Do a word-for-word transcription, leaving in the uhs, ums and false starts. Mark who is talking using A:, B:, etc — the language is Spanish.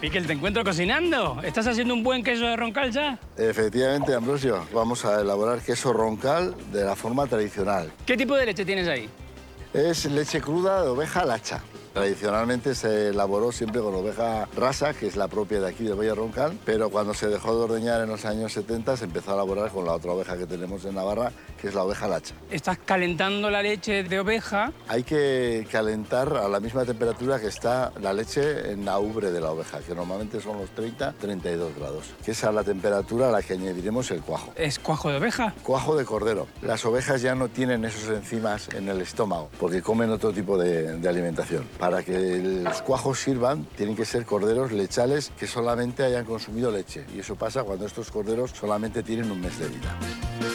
A: Miquel, te encuentro cocinando. ¿Estás haciendo un buen queso de roncal ya?
B: Efectivamente, Ambrosio. Vamos a elaborar queso roncal de la forma tradicional.
A: ¿Qué tipo de leche tienes ahí?
B: Es leche cruda de oveja lacha. Tradicionalmente se elaboró siempre con oveja rasa, que es la propia de aquí de Valle Roncal, pero cuando se dejó de ordeñar en los años setenta se empezó a elaborar con la otra oveja que tenemos en Navarra, que es la oveja lacha.
A: Estás calentando la leche de oveja.
B: Hay que calentar a la misma temperatura que está la leche en la ubre de la oveja, que normalmente son los treinta a treinta y dos grados, que es a la temperatura a la que añadiremos el cuajo.
A: ¿Es cuajo de oveja?
B: Cuajo de cordero. Las ovejas ya no tienen esos enzimas en el estómago, porque comen otro tipo de, de alimentación. Para que los cuajos sirvan, tienen que ser corderos lechales que solamente hayan consumido leche. Y eso pasa cuando estos corderos solamente tienen un mes de vida.